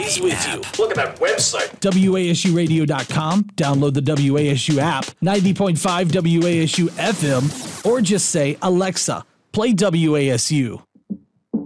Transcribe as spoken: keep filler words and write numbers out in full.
always with you. Look at that website. W A S U radio dot com. Download the W A S U app, ninety point five W A S U F M, or just say, Alexa, play W A S U.